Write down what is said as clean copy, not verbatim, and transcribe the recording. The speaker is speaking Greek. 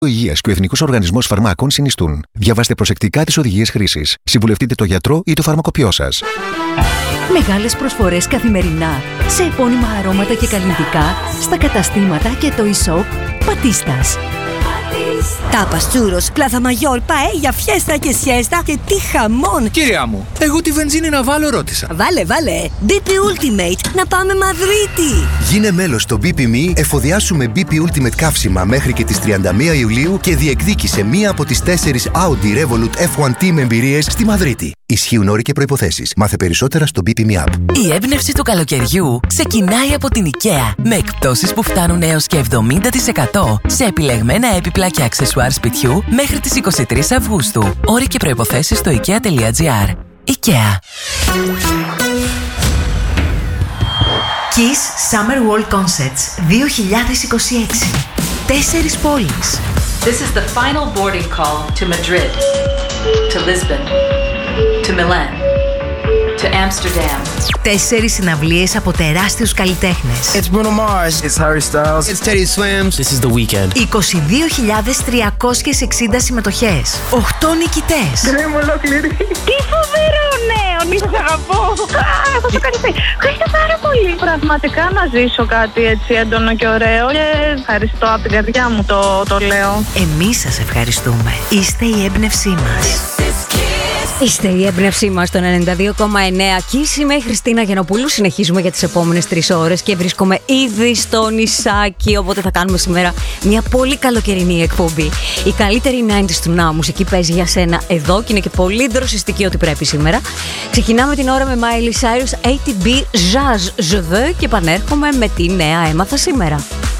Υγείας και ο Εθνικός Οργανισμός Φαρμάκων συνιστούν. Διαβάστε προσεκτικά τις οδηγίες χρήσης. Συμβουλευτείτε τον γιατρό ή το φαρμακοποιό σας. Μεγάλες προσφορές καθημερινά σε επώνυμα αρώματα και καλλιτικά στα καταστήματα και το e-shop Πατίστας. Τάπας, τσούρος, πλάθα μαγιόρ, παέλια, φιέστα και σιέστα και τι χαμόν! Κυρία μου, εγώ τη βενζίνη να βάλω ρώτησα. Βάλε! BP Ultimate, να πάμε Μαδρίτη! Γίνε μέλος στο BP.me, εφοδιάσου με BP Ultimate καύσιμα μέχρι και τις 31 Ιουλίου και διεκδίκησε μία από τις 4 Audi Revolut F1 Team εμπειρίες στη Μαδρίτη. Ισχύουν όροι και προϋποθέσεις. Μάθε περισσότερα στο BP.me app. Η έμπνευση του καλοκαιριού ξεκινάει από την IKEA με εκπτώσεις που φτάνουν έως και 70% σε επιλεγμένα έπιπλα και αξεσουάρ σπιτιού μέχρι τις 23 Αυγούστου. Όροι και προϋποθέσεις στο ikea.gr. IKEA. Kiss Summer World Concerts 2026. 4 πόλεις. This is the final boarding call to Madrid, to Lisbon, to Milan, to Amsterdam. 4 συναυλίες από τεράστιους καλλιτέχνες. It's Bruno Mars. It's Harry Styles. It's Teddy Swims. This is The Weeknd. 22.360 συμμετοχές. 8 νικητές. Γκρέμ ολόκληρη. Τι φοβερό νέο! Σας αγαπώ. Έχω σοκαριστεί. Ευχαριστώ πάρα πολύ. Πραγματικά να ζήσω κάτι έτσι έντονο και ωραίο. Και ευχαριστώ από την καρδιά μου το λέω. Εμείς σας ευχαριστούμε. Είστε η έμπνευσή μας. Είστε η έμπνευσή μας στον 92,9. Kiss, είμαι η Χριστίνα Γενοπούλου. Συνεχίζουμε για τις επόμενες 3 ώρες και βρίσκομαι ήδη στο νησάκι. Οπότε θα κάνουμε σήμερα μια πολύ καλοκαιρινή εκπομπή. Η καλύτερη 90's του να μουσική παίζει για σένα εδώ και είναι και πολύ δροσιστική ό,τι πρέπει σήμερα. Ξεκινάμε την ώρα με Miley Cyrus, ATB, Jazz, Je veux και επανέρχομαι με τη νέα έμαθα σήμερα.